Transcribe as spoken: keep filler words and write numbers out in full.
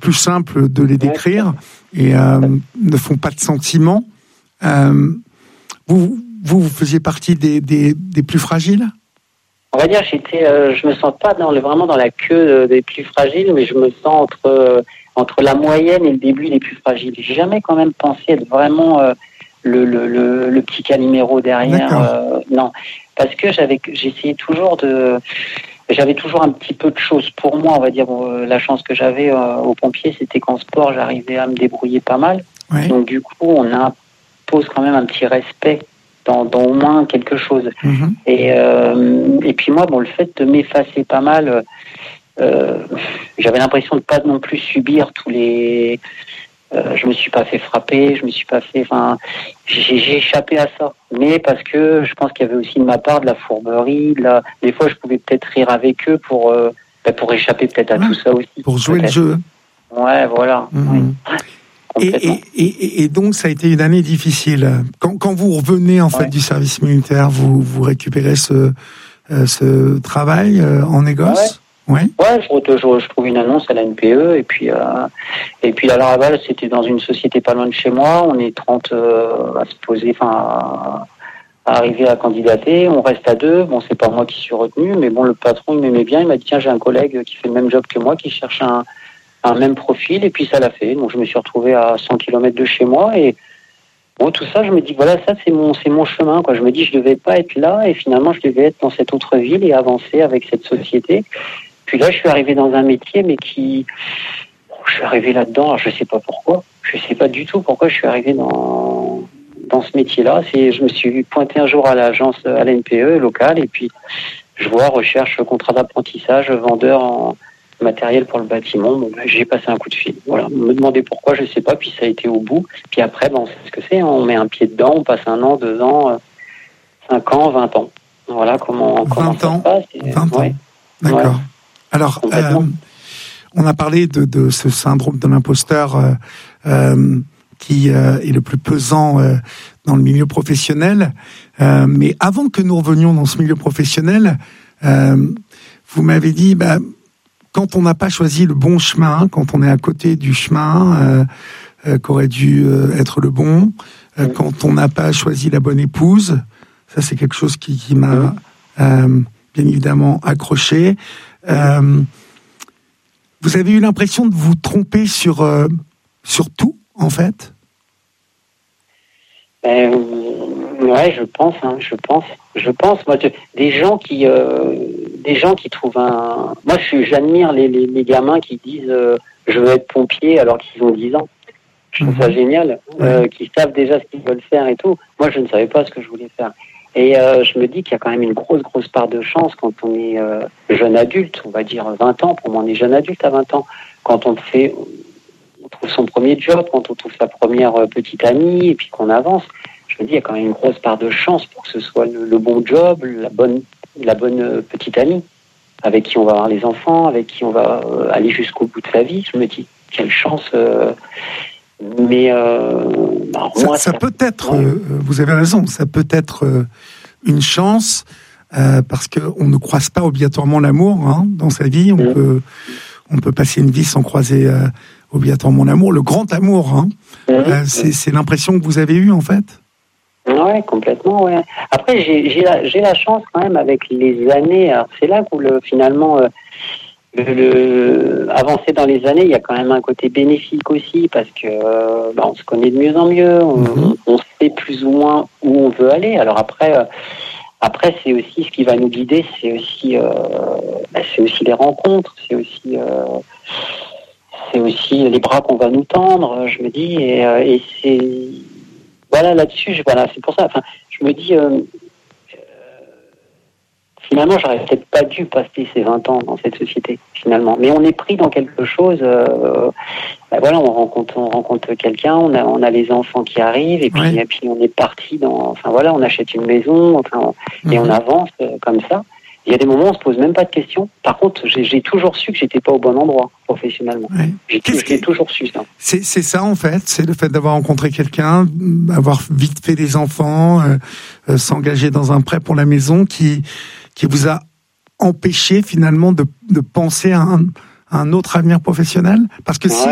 plus simple de les décrire et euh, ne font pas de sentiments. Euh, vous, vous, vous faisiez partie des, des, des plus fragiles ? On va dire, j'étais, euh, je me sens pas dans le, vraiment dans la queue des plus fragiles, mais je me sens entre euh, entre la moyenne et le début des plus fragiles. J'ai jamais quand même pensé être vraiment euh, le, le, le, le petit Calimero derrière. Euh, non, parce que j'avais, j'essayais toujours de, j'avais toujours un petit peu de choses pour moi. On va dire, euh, la chance que j'avais euh, aux pompiers, c'était qu'en sport, j'arrivais à me débrouiller pas mal. Oui. Donc du coup, on impose quand même un petit respect. Dans, dans au moins quelque chose. Mmh. Et, euh, et puis moi, bon, le fait de m'effacer pas mal, euh, j'avais l'impression de pas non plus subir tous les... Euh, je me suis pas fait frapper, je me suis pas fait... Enfin, j'ai, j'ai échappé à ça. Mais parce que je pense qu'il y avait aussi de ma part de la fourberie, de la... des fois je pouvais peut-être rire avec eux pour, euh, bah, pour échapper peut-être à ouais, tout ça aussi. Pour jouer peut-être. le jeu. Ouais, voilà. Mmh. Oui. Et, et, et, et donc, ça a été une année difficile. Quand, quand vous revenez en fait ouais. du service militaire, vous, vous récupérez ce, euh, ce travail euh, en négoce. Ouais. Ouais, ouais je, je, je trouve une annonce à la N P E et puis euh, et puis la Laraval, c'était dans une société pas loin de chez moi. On est trente euh, à se poser, enfin à, à arriver à candidater. On reste à deux. Bon, c'est pas moi qui suis retenu, mais bon, le patron il m'aimait bien. Il m'a dit tiens, j'ai un collègue qui fait le même job que moi, qui cherche un un même profil, et puis ça l'a fait. Donc je me suis retrouvé à cent kilomètres de chez moi, et bon, tout ça, je me dis, voilà, ça c'est mon, c'est mon chemin, quoi. Je me dis, je devais pas être là, et finalement, je devais être dans cette autre ville et avancer avec cette société. Puis là, je suis arrivé dans un métier, mais qui... Je suis arrivé là-dedans, alors je sais pas pourquoi. Je sais pas du tout pourquoi je suis arrivé dans, dans ce métier-là. C'est, je me suis pointé un jour à l'agence, à la N P E locale, et puis je vois, recherche, contrat d'apprentissage, vendeur en matériel pour le bâtiment. Bon, ben, j'ai passé un coup de fil. Voilà, me demander pourquoi, je sais pas. Puis ça a été au bout. Puis après, ben, on sait ce que c'est. Hein. On met un pied dedans, on passe un an, deux ans, cinq ans, vingt ans. Voilà comment, comment vingt ans, ça se passe. Et, vingt ouais. ans. D'accord. Ouais. Alors, euh, on a parlé de, de ce syndrome de l'imposteur euh, euh, qui euh, est le plus pesant euh, dans le milieu professionnel. Euh, mais avant que nous revenions dans ce milieu professionnel, euh, vous m'avez dit, bah, quand on n'a pas choisi le bon chemin, quand on est à côté du chemin euh, euh, qu'aurait dû euh, être le bon, euh, mmh. quand on n'a pas choisi la bonne épouse, ça c'est quelque chose qui, qui m'a mmh. euh, bien évidemment accroché. Euh, vous avez eu l'impression de vous tromper sur, euh, sur tout, en fait ? euh, Ouais, je pense, hein, je pense, je pense. Moi, je, des gens qui, euh, des gens qui trouvent un. Moi, je, j'admire les, les, les gamins qui disent euh, je veux être pompier alors qu'ils ont dix ans. Je trouve mmh. ça génial, euh, qui savent déjà ce qu'ils veulent faire et tout. Moi, je ne savais pas ce que je voulais faire. Et euh, je me dis qu'il y a quand même une grosse, grosse part de chance quand on est euh, jeune adulte, on va dire vingt ans. Pour moi, on est jeune adulte à vingt ans. Quand on fait, on trouve son premier job, quand on trouve sa première petite amie, et puis qu'on avance. Je me dis, il y a quand même une grosse part de chance pour que ce soit le, le bon job, la bonne, la bonne petite amie, avec qui on va avoir les enfants, avec qui on va euh, aller jusqu'au bout de sa vie. Je me dis, quelle chance. Euh, mais euh, bah, ça, moi, ça, ça peut être, ouais. euh, vous avez raison, ça peut être euh, une chance euh, parce qu'on ne croise pas obligatoirement l'amour hein, dans sa vie. On mmh. peut, on peut passer une vie sans croiser euh, obligatoirement l'amour, le grand amour. Hein. Mmh. Euh, c'est, c'est l'impression que vous avez eue en fait. Ouais, complètement, ouais. Après, j'ai, j'ai, la, j'ai la chance quand même avec les années. Alors, c'est là où le, finalement, euh, le, le avancer dans les années, il y a quand même un côté bénéfique aussi parce que euh, bah, on se connaît de mieux en mieux, on, mm-hmm. on sait plus ou moins où on veut aller. Alors après, euh, après c'est aussi ce qui va nous guider, c'est aussi, euh, bah, c'est aussi les rencontres, c'est aussi, euh, c'est aussi les bras qu'on va nous tendre. Je me dis, et, euh, et c'est Voilà, là-dessus, je, voilà, c'est pour ça. Enfin, je me dis, euh, euh, finalement, j'aurais peut-être pas dû passer ces vingt ans dans cette société, finalement. Mais on est pris dans quelque chose. Euh, ben voilà, on rencontre, on rencontre quelqu'un, on a, on a les enfants qui arrivent, et puis, ouais. et puis on est parti dans. Enfin voilà, on achète une maison, enfin, on, mmh. et on avance euh, comme ça. Il y a des moments où on se pose même pas de questions. Par contre, j'ai, j'ai toujours su que j'étais pas au bon endroit professionnellement. Ouais. J'ai, Qu'est-ce j'ai qui... toujours su ça. C'est, c'est ça en fait, c'est le fait d'avoir rencontré quelqu'un, avoir vite fait des enfants, euh, euh, s'engager dans un prêt pour la maison, qui qui vous a empêché finalement de de penser à un, à un autre avenir professionnel. Parce que ouais. si